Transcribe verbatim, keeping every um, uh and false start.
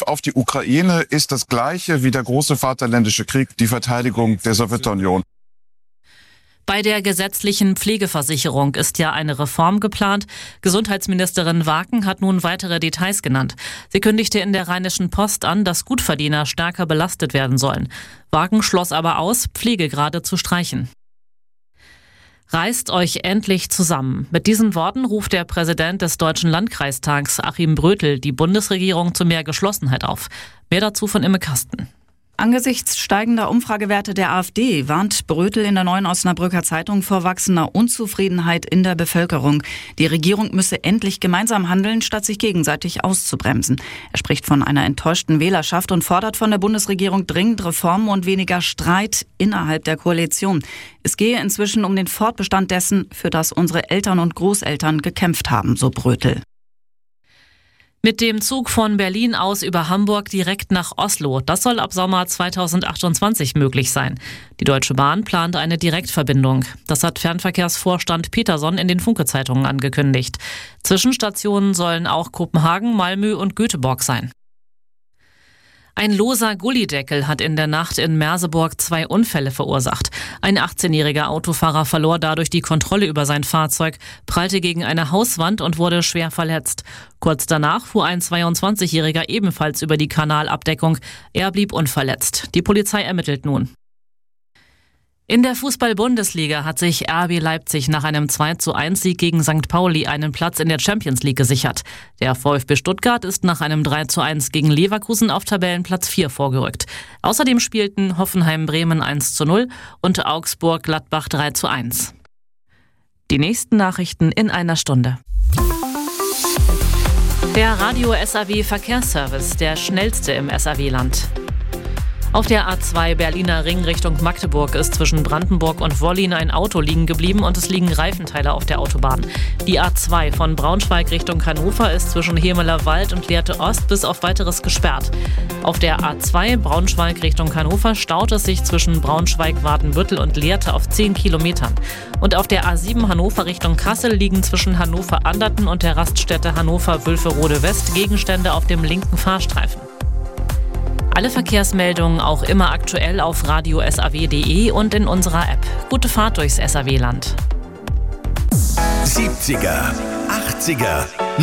auf die Ukraine ist das gleiche wie der große Vaterländische Krieg, die Verteidigung der Sowjetunion. Bei der gesetzlichen Pflegeversicherung ist ja eine Reform geplant. Gesundheitsministerin Waken hat nun weitere Details genannt. Sie kündigte in der Rheinischen Post an, dass Gutverdiener stärker belastet werden sollen. Waken schloss aber aus, Pflegegrade zu streichen. Reißt euch endlich zusammen. Mit diesen Worten ruft der Präsident des Deutschen Landkreistags, Achim Brötel, die Bundesregierung zu mehr Geschlossenheit auf. Mehr dazu von Imme Kasten. Angesichts steigender Umfragewerte der AfD warnt Brötel in der Neuen Osnabrücker Zeitung vor wachsender Unzufriedenheit in der Bevölkerung. Die Regierung müsse endlich gemeinsam handeln, statt sich gegenseitig auszubremsen. Er spricht von einer enttäuschten Wählerschaft und fordert von der Bundesregierung dringend Reformen und weniger Streit innerhalb der Koalition. Es gehe inzwischen um den Fortbestand dessen, für das unsere Eltern und Großeltern gekämpft haben, so Brötel. Mit dem Zug von Berlin aus über Hamburg direkt nach Oslo. Das soll ab Sommer zweitausendachtundzwanzig möglich sein. Die Deutsche Bahn plant eine Direktverbindung. Das hat Fernverkehrsvorstand Peterson in den Funke-Zeitungen angekündigt. Zwischenstationen sollen auch Kopenhagen, Malmö und Göteborg sein. Ein loser Gullydeckel hat in der Nacht in Merseburg zwei Unfälle verursacht. Ein achtzehnjähriger Autofahrer verlor dadurch die Kontrolle über sein Fahrzeug, prallte gegen eine Hauswand und wurde schwer verletzt. Kurz danach fuhr ein zweiundzwanzigjähriger ebenfalls über die Kanalabdeckung. Er blieb unverletzt. Die Polizei ermittelt nun. In der Fußball-Bundesliga hat sich R B Leipzig nach einem zwei zu eins Sieg gegen Sankt Pauli einen Platz in der Champions League gesichert. Der VfB Stuttgart ist nach einem drei zu eins gegen Leverkusen auf Tabellenplatz vier vorgerückt. Außerdem spielten Hoffenheim-Bremen eins zu null und Augsburg-Gladbach drei zu eins. Die nächsten Nachrichten in einer Stunde. Der Radio S A W Verkehrsservice, der schnellste im S A W-Land. Auf der A zwei Berliner Ring Richtung Magdeburg ist zwischen Brandenburg und Wollin ein Auto liegen geblieben und es liegen Reifenteile auf der Autobahn. Die A zwei von Braunschweig Richtung Hannover ist zwischen Hemeler Wald und Lehrte Ost bis auf Weiteres gesperrt. Auf der A zwei Braunschweig Richtung Hannover staut es sich zwischen Braunschweig, Wadenbüttel und Lehrte auf zehn Kilometern. Und auf der A sieben Hannover Richtung Kassel liegen zwischen Hannover-Anderten und der Raststätte Hannover-Wülferode West Gegenstände auf dem linken Fahrstreifen. Alle Verkehrsmeldungen auch immer aktuell auf radio s a w punkt de und in unserer App. Gute Fahrt durchs S A W-Land. siebziger, achtziger,